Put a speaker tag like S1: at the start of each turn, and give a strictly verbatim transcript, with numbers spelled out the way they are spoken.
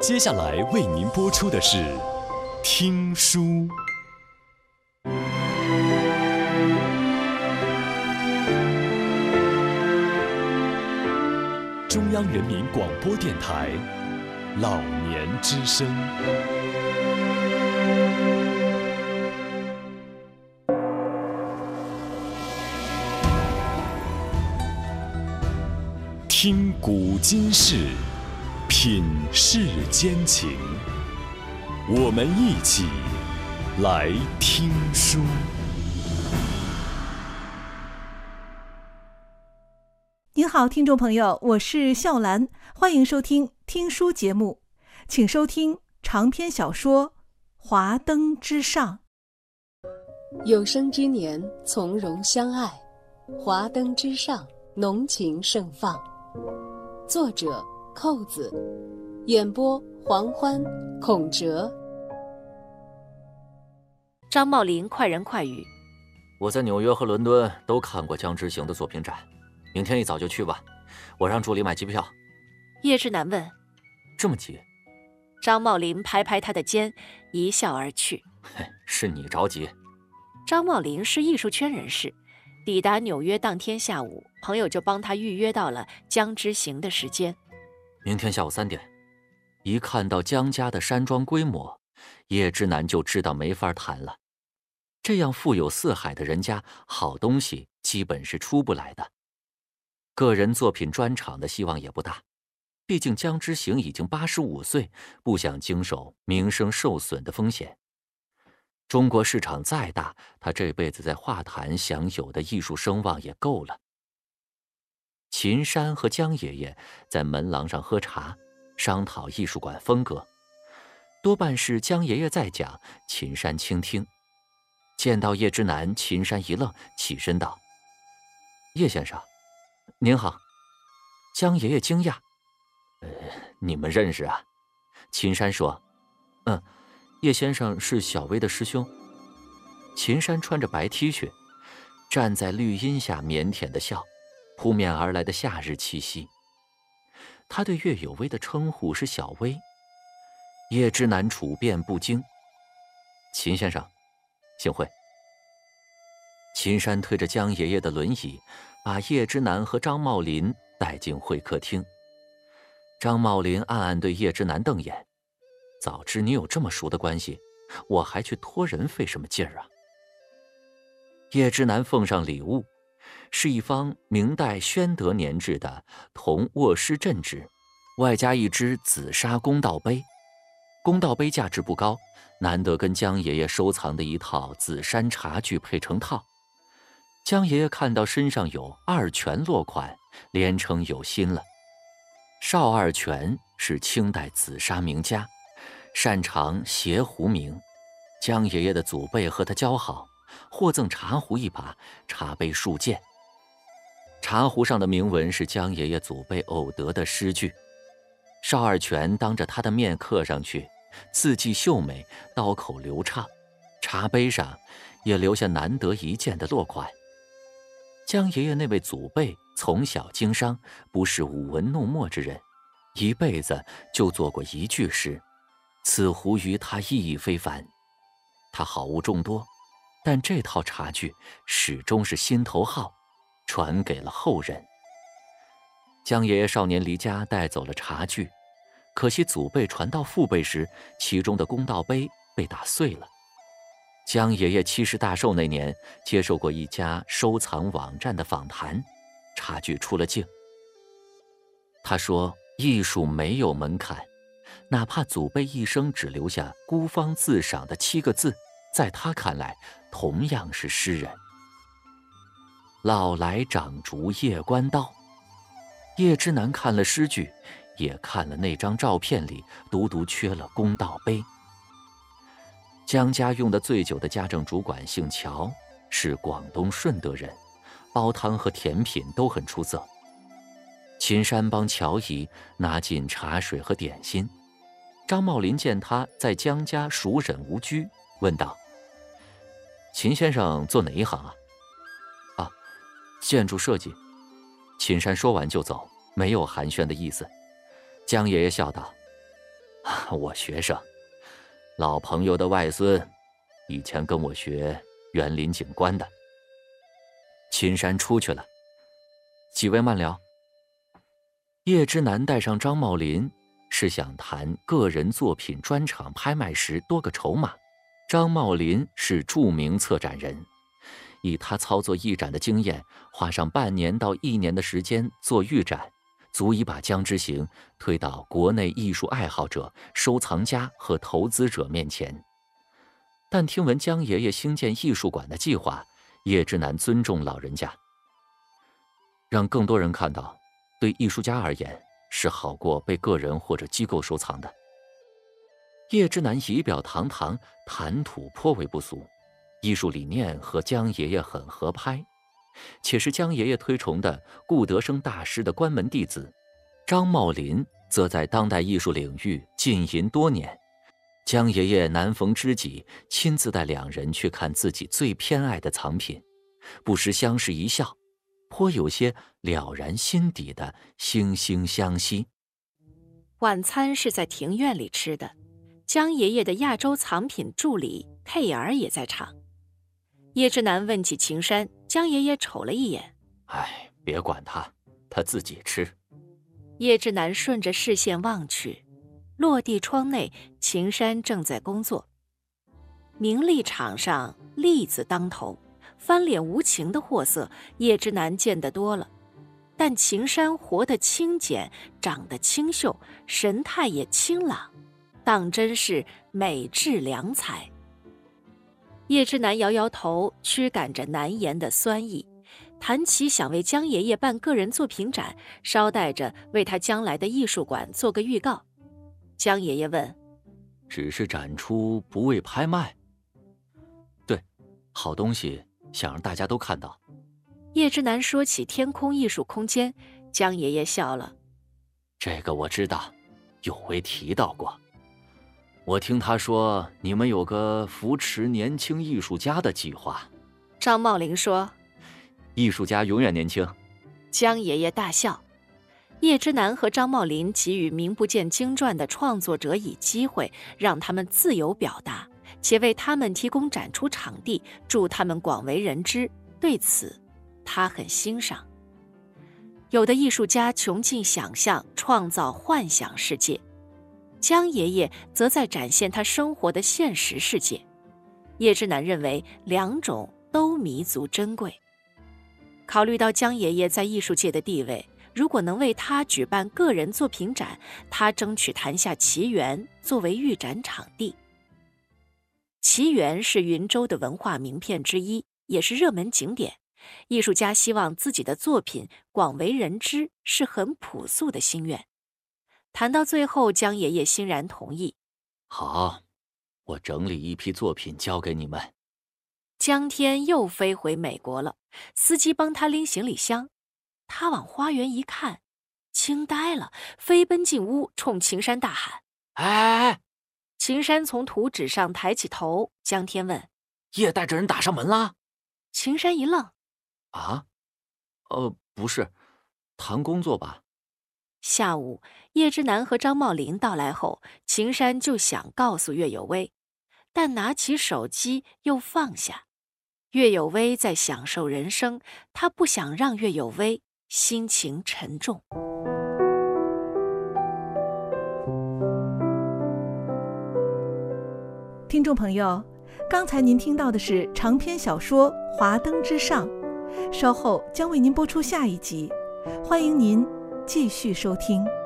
S1: 接下来为您播出的是听书。中央人民广播电台老年之声。听古今事，品世间情，我们一起来听书。
S2: 您好，听众朋友，我是笑兰，欢迎收听听书节目，请收听长篇小说《华灯之上》。
S3: 有生之年，从容相爱，华灯之上，浓情盛放。作者扣子，演播黄欢、孔哲。
S4: 张茂林快人快语：
S5: 我在纽约和伦敦都看过江之行的作品展，明天一早就去吧，我让助理买机票。
S4: 叶志南问：
S5: 这么急？
S4: 张茂林拍拍他的肩，一笑而去。
S5: 是你着急。
S4: 张茂林是艺术圈人士，抵达纽约当天下午，朋友就帮他预约到了江之行的时间。
S5: 明天下午三点。一看到江家的山庄规模，叶之南就知道没法谈了。这样富有四海的人家，好东西基本是出不来的。个人作品专场的希望也不大，毕竟江之行已经八十五岁，不想经受名声受损的风险。中国市场再大，他这辈子在画坛享有的艺术声望也够了。秦山和江爷爷在门廊上喝茶，商讨艺术馆风格，多半是江爷爷在讲，秦山倾听。见到叶之南，秦山一愣，起身道：叶先生您好。江爷爷惊讶：呃，你们认识啊？秦山说：嗯，叶先生是小薇的师兄。秦山穿着白 T 恤，站在绿荫下腼腆的笑，扑面而来的夏日气息。他对岳有薇的称呼是小薇。叶之南处变不惊：秦先生幸会。秦山推着江爷爷的轮椅，把叶之南和张茂林带进会客厅。张茂林暗暗对叶之南瞪眼：早知你有这么熟的关系，我还去托人费什么劲儿啊？叶之南奉上礼物，是一方明代宣德年制的铜卧狮镇纸，外加一只紫砂公道杯。公道杯价值不高，难得跟江爷爷收藏的一套紫杉茶具配成套。江爷爷看到身上有二泉落款，连称有心了。邵二泉是清代紫砂名家，擅长携壶铭。江爷爷的祖辈和他交好，获赠茶壶一把，茶杯数件。茶壶上的铭文是江爷爷祖辈偶得的诗句，邵二泉当着他的面刻上去，字迹秀美，刀口流畅。茶杯上也留下难得一见的落款。江爷爷那位祖辈从小经商，不是舞文弄墨之人，一辈子就做过一句诗，此壶于他意义非凡。他好物众多，但这套茶具始终是心头好，传给了后人。江爷爷少年离家带走了茶具，可惜祖辈传到父辈时，其中的公道杯被打碎了。江爷爷七十大寿那年，接受过一家收藏网站的访谈，茶具出了镜。他说艺术没有门槛，哪怕祖辈一生只留下孤芳自赏的七个字，在他看来同样是诗人。老来长竹夜观道。叶之南看了诗句，也看了那张照片里独独缺了公道杯。江家用的最久的家政主管姓乔，是广东顺德人，煲汤和甜品都很出色。秦山帮乔姨拿进茶水和点心。张茂林见他在江家熟忍无拘，问道：秦先生做哪一行啊？啊，建筑设计。秦山说完就走，没有寒暄的意思。江爷爷笑道： 我学生，老朋友的外孙，以前跟我学园林景观的。秦山出去了，几位慢聊。叶之南带上张茂林，是想谈个人作品专场拍卖时多个筹码。张茂林是著名策展人，以他操作艺展的经验，花上半年到一年的时间做预展，足以把江之行推到国内艺术爱好者、收藏家和投资者面前。但听闻江爷爷兴建艺术馆的计划，叶之南尊重老人家，让更多人看到，对艺术家而言是好过被个人或者机构收藏的。叶之南仪表堂堂，谈吐颇为不俗，艺术理念和江爷爷很合拍，且是江爷爷推崇的顾德生大师的关门弟子。张茂林则在当代艺术领域浸淫多年，江爷爷难逢知己，亲自带两人去看自己最偏爱的藏品，不时相视一笑，颇有些了然心底的惺惺相惜。
S4: 晚餐是在庭院里吃的，江爷爷的亚洲藏品助理佩儿也在场。叶之南问起秦山，江爷爷瞅了一眼，
S5: 哎，别管他，他自己吃。
S4: 叶之南顺着视线望去，落地窗内，秦山正在工作。名利场上利字当头，翻脸无情的货色，叶之南见得多了。但秦山活得清简，长得清秀，神态也清朗，当真是美质良才。叶之南摇摇头，驱赶着难言的酸意，谈起想为江爷爷办个人作品展，捎带着为他将来的艺术馆做个预告。江爷爷问：
S5: 只是展出，不为拍卖？对，好东西想让大家都看到。
S4: 叶之南说起天空艺术空间，江爷爷笑了：
S5: 这个我知道，有为提到过。我听他说你们有个扶持年轻艺术家的计划。
S4: 张茂林说：
S5: 艺术家永远年轻。
S4: 江爷爷大笑。叶之南和张茂林给予名不见经传的创作者以机会，让他们自由表达，且为他们提供展出场地，助他们广为人知。对此他很欣赏。有的艺术家穷尽想象，创造幻想世界，江爷爷则在展现他生活的现实世界。叶之南认为两种都弥足珍贵。考虑到江爷爷在艺术界的地位，如果能为他举办个人作品展，他争取谈下奇园作为预展场地。奇园是云州的文化名片之一，也是热门景点。艺术家希望自己的作品广为人知，是很朴素的心愿。谈到最后，江爷爷欣然同意。
S5: 好，我整理一批作品交给你们。
S4: 江天又飞回美国了，司机帮他拎行李箱。他往花园一看，惊呆了，飞奔进屋，冲秦山大喊：
S5: 哎！
S4: 秦山从图纸上抬起头，江天问：
S5: 叶带着人打上门了？
S4: 秦山一愣：
S5: 啊？呃，不是，谈工作吧。
S4: 下午，叶之南和张茂林到来后，秦山就想告诉岳有为，但拿起手机又放下。岳有为在享受人生，他不想让岳有为心情沉重。
S2: 听众朋友，刚才您听到的是长篇小说《华灯之上》，稍后将为您播出下一集，欢迎您继续收听。